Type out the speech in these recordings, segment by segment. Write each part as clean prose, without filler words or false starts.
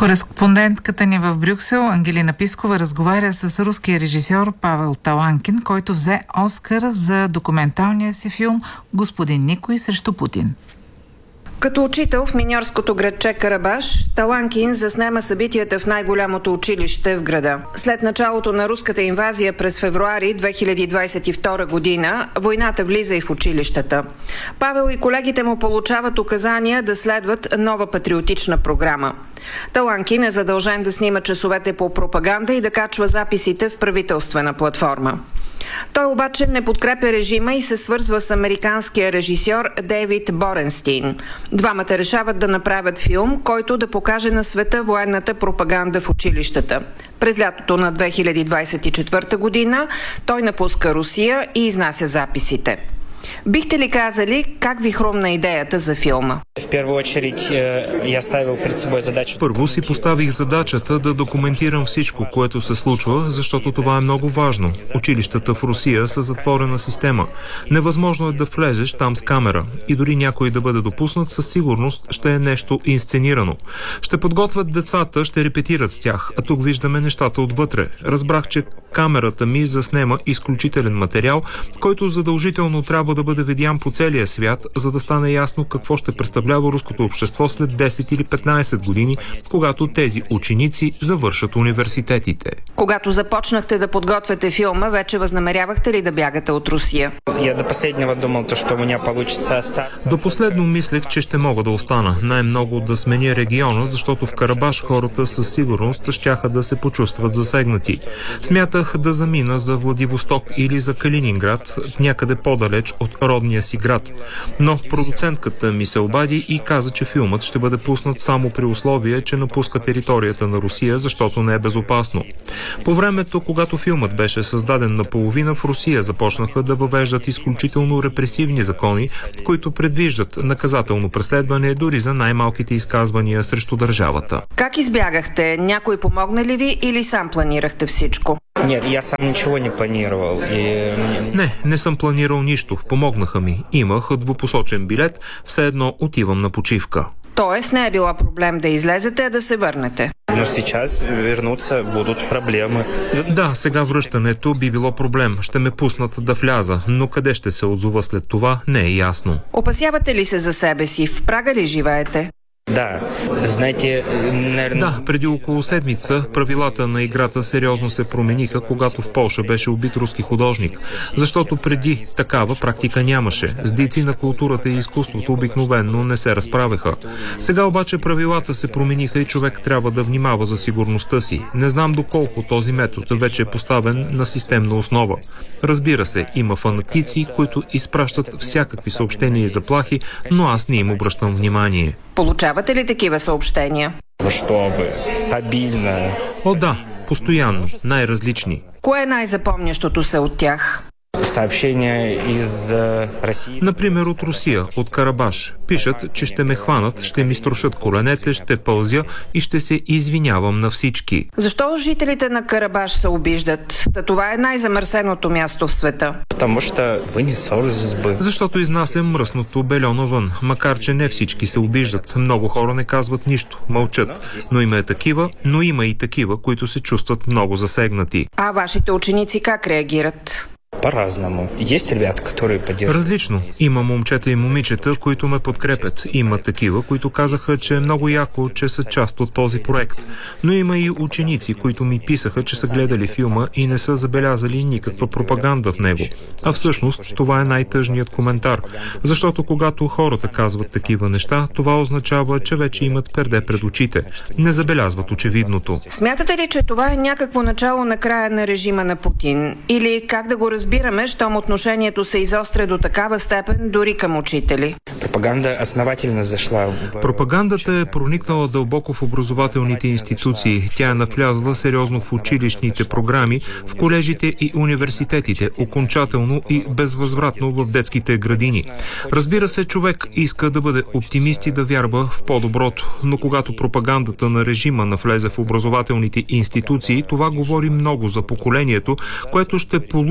Кореспондентката ни в Брюксел Ангелина Пискова разговаря с руския режисьор Павел Таланкин, който взе Оскар за документалния си филм «Господин Никой срещу Путин». Като учител в миньорското градче Карабаш, Таланкин заснема събитията в най-голямото училище в града. След началото на руската инвазия през февруари 2022 година, войната влиза и в училищата. Павел и колегите му получават указания да следват нова патриотична програма. Таланкин е задължен да снима часовете по пропаганда и да качва записите в правителствена платформа. Той обаче не подкрепя режима и се свързва с американския режисьор Дейвид Боренстин. Двамата решават да направят филм, който да покаже на света военната пропаганда в училищата. През лятото на 2024 година той напуска Русия и изнася записите. Бихте ли казали как ви хрумна идеята за филма? Първо си поставих задачата да документирам всичко, което се случва, защото това е много важно. Училищата в Русия са затворена система. Невъзможно е да влезеш там с камера. И дори някой да бъде допуснат, със сигурност ще е нещо инсценирано. Ще подготвят децата, ще репетират с тях, а тук виждаме нещата отвътре. Разбрах, че камерата ми заснема изключителен материал, който задължително трябва да бъде видян по целия свят, за да стане ясно какво ще представлява руското общество след 10 или 15 години, когато тези ученици завършат университетите. Когато започнахте да подготвяте филма, вече възнамерявахте ли да бягате от Русия? До последно мислех, че ще мога да остана. Най-много да сменя региона, защото в Карабаш хората със сигурност щяха да се почувстват засегнати. Смятах да замина за Владивосток или за Калининград, някъде по-далеч от родния си град. Но продуцентката ми се обади и каза, че филмът ще бъде пуснат само при условие, че напуска територията на Русия, защото не е безопасно. По времето, когато филмът беше създаден наполовина, в Русия започнаха да въвеждат изключително репресивни закони, които предвиждат наказателно преследване дори за най-малките изказвания срещу държавата. Как избягахте? Някой помогна ли ви или сам планирахте всичко? Не съм планирал нищо. Помогнаха ми. Имах двупосочен билет, все едно отивам на почивка. Тоест не е било проблем да излезете, а да се върнете. Но сейчас вернуться будут проблеми. Да, сега връщането би било проблем. Ще ме пуснат да вляза, но къде ще се отзова след това, не е ясно. Опасявате ли се за себе си? В Прага ли живеете? Да, преди около седмица правилата на играта сериозно се промениха, когато в Полша беше убит руски художник, защото преди такава практика нямаше. С дейци на културата и изкуството обикновено не се разправяха. Сега обаче правилата се промениха и човек трябва да внимава за сигурността си. Не знам доколко този метод вече е поставен на системна основа. Разбира се, има фанатици, които изпращат всякакви съобщения и заплахи, но аз не им обръщам внимание. Получавате ли такива съобщения? Стабилно. О, да, постоянно, най-различни. Кое е най-запомнящото се от тях? Съобщения из Русия. Например, от Русия, от Карабаш. Пишат, че ще ме хванат, ще ми струшат коленете, ще пълзя и ще се извинявам на всички. Защо жителите на Карабаш се обиждат? Това е най-замърсеното място в света. Защото изнасям мръсното бельо навън, макар че не всички се обиждат. Много хора не казват нищо, мълчат. Но има и такива, които се чувстват много засегнати. А вашите ученици как реагират? По-разному. Различно. Има момчета и момичета, които ме подкрепят. Има такива, които казаха, че е много яко, че са част от този проект. Но има и ученици, които ми писаха, че са гледали филма и не са забелязали никаква пропаганда в него. А всъщност това е най-тъжният коментар. Защото когато хората казват такива неща, това означава, че вече имат перде пред очите. Не забелязват очевидното. Смятате ли, че това е някакво начало на края на режима на Путин? Или как да го разбираме, щом отношението се изостря до такава степен дори към учители? Пропагандата е проникнала дълбоко в образователните институции. Тя е навлязла сериозно в училищните програми, в колежите и университетите, окончателно и безвъзвратно в детските градини. Разбира се, човек иска да бъде оптимист и да вярва в по-доброто, но когато пропагандата на режима навлезе в образователните институции, това говори много за поколението, което ще получим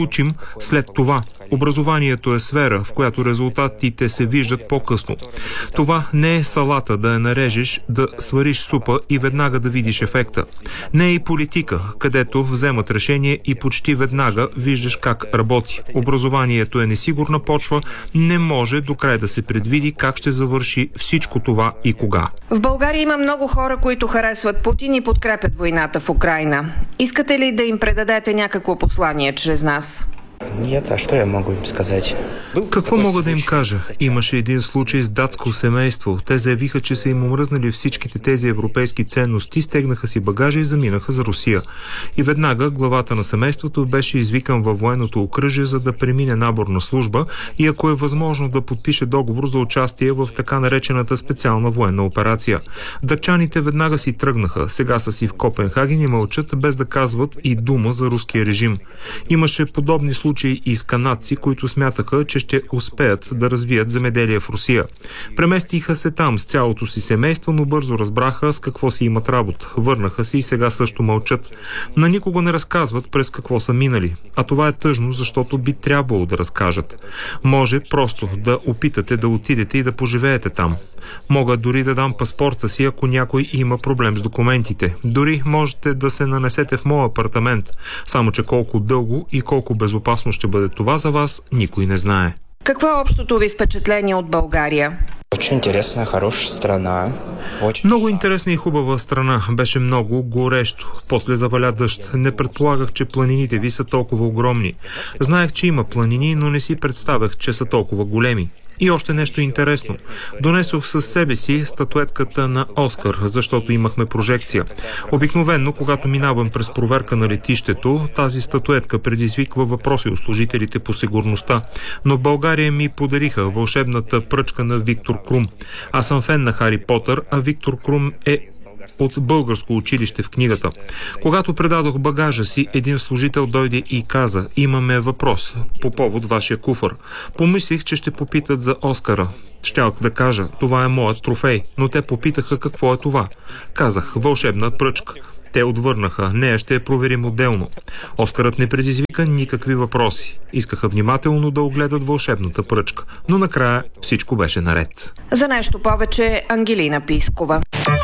След това, образованието е сфера, в която резултатите се виждат по-късно. Това не е салата да я нарежеш, да свариш супа и веднага да видиш ефекта. Не е и политика, където вземат решение и почти веднага виждаш как работи. Образованието е несигурна почва, не може до край да се предвиди как ще завърши всичко това и кога. В България има много хора, които харесват Путин и подкрепят войната в Украйна. Искате ли да им предадете някакво послание чрез нас? Нет, а что я могу им сказать? Какво мога да им кажа? Имаше един случай с датско семейство. Те заявиха, че са им омръзнали всичките тези европейски ценности, стегнаха си багажа и заминаха за Русия. И веднага главата на семейството беше извикан във военното окръжие, за да премине наборна служба и ако е възможно да подпише договор за участие в така наречената специална военна операция. Датчаните веднага си тръгнаха. Сега са си в Копенхаген и мълчат, без да казват и дума за руския режим. Имаше подобни случаи и с канадци, които смятаха, че ще успеят да развият земеделие в Русия. Преместиха се там с цялото си семейство, но бързо разбраха с какво си имат работа. Върнаха се и сега също мълчат. На никого не разказват през какво са минали. А това е тъжно, защото би трябвало да разкажат. Може просто да опитате да отидете и да поживеете там. Мога дори да дам паспорта си, ако някой има проблем с документите. Дори можете да се нанесете в моя апартамент. Само че колко дълго и колко безопасно ще бъде това за вас, никой не знае. Какво е общото ви впечатление от България? Очень интересная, хорошая страна. Много интересна и хубава страна. Беше много горещо. После заваля дъжд. Не предполагах, че планините ви са толкова огромни. Знаех, че има планини, но не си представях, че са толкова големи. И още нещо интересно. Донесох със себе си статуетката на Оскар, защото имахме прожекция. Обикновенно, когато минавам през проверка на летището, тази статуетка предизвиква въпроси от служителите по сигурността. Но в България ми подариха вълшебната пръчка на Виктор Крум. Аз съм фен на Хари Потър, а Виктор Крум е от българско училище в книгата. Когато предадох багажа си, един служител дойде и каза: имаме въпрос по повод вашия куфър. Помислих, че ще попитат за Оскара. Щях да кажа: това е моят трофей, но те попитаха какво е това. Казах: вълшебна пръчка. Те отвърнаха: нея ще я проверим отделно. Оскарът не предизвика никакви въпроси. Искаха внимателно да огледат вълшебната пръчка, но накрая всичко беше наред. За нещо повече Ангелина Пискова.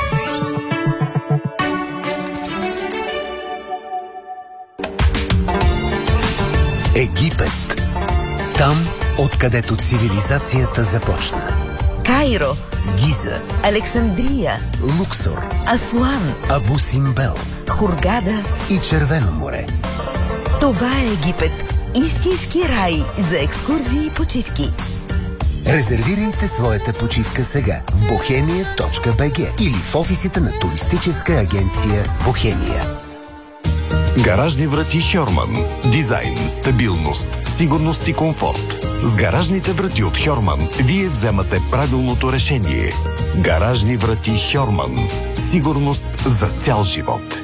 Египет. Там, откъдето цивилизацията започна. Кайро, Гиза, Александрия, Луксор, Асуан, Абу Симбел Хургада и Червено море. Това е Египет. Истински рай за екскурзии и почивки. Резервирайте своята почивка сега в bohemia.bg или в офисите на туристическа агенция Бохемия. Гаражни врати Хьорман. Дизайн, стабилност, сигурност и комфорт. С гаражните врати от Хьорман вие вземате правилното решение. Гаражни врати Хьорман. Сигурност за цял живот.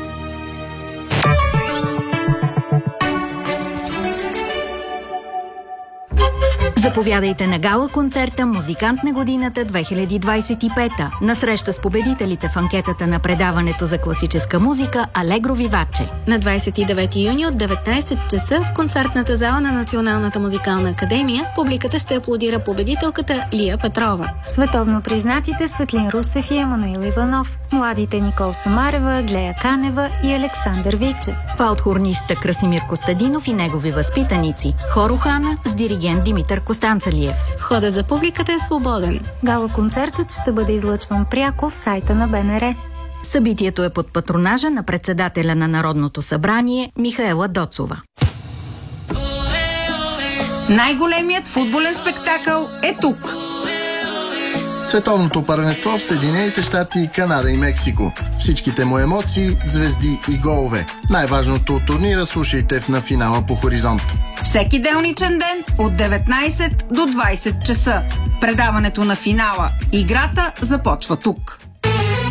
Заповядайте на гала-концерта «Музикант на годината 2025» на среща с победителите в анкетата на предаването за класическа музика «Алегро Виваче». На 29 юни от 19 часа в концертната зала на Националната музикална академия публиката ще аплодира победителката Лия Петрова. Световно признатите Светлин Русев и Емануил Иванов, младите Никол Самарева, Глея Канева и Александър Вичев. Фалт-хорниста Красимир Костадинов и негови възпитаници. Хор Охана с диригент Димитър Костанцалиев. Входът за публиката е свободен. Гала-концертът ще бъде излъчван пряко в сайта на БНР. Събитието е под патронажа на председателя на Народното събрание Михаела Доцова. Най-големият футболен спектакъл е тук. Световното първенство в Съединените щати, Канада и Мексико. Всичките му емоции, звезди и голове. Най-важното от турнира слушайте в На финала по Хоризонт. Всеки делничен ден от 19 до 20 часа. Предаването на финала. Играта започва тук.